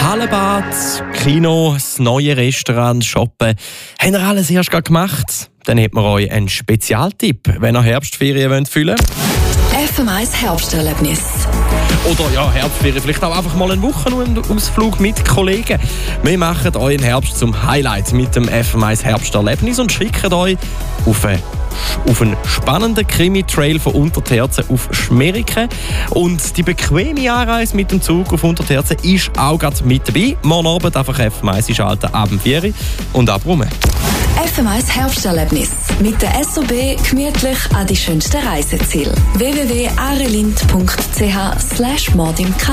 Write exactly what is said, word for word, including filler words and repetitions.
Hallenbad, Kino, das neue Restaurant, Shoppen. Habt ihr alles erst gerade gemacht? Dann hätten wir euch einen Spezialtipp, wenn ihr Herbstferien fühlen wollt. F M eins Herbsterlebnis. Oder ja, Herbstferien, vielleicht auch einfach mal einen Wochenausflug mit Kollegen. Wir machen euch im Herbst zum Highlight mit dem F M eins Herbsterlebnis und schicken euch auf einen, auf einen spannenden Krimi-Trail von Unterterzen auf Schmeriken. Und die bequeme Anreise mit dem Zug auf Unterterzen ist auch gerade mit dabei. Morgen Abend einfach F M eins einschalten, ab vier Uhr und abräumen. F M eins Herbsterlebnis. Mit der S O B gemütlich an die schönsten Reiseziele. w w w punkt arelind punkt c h slash mord im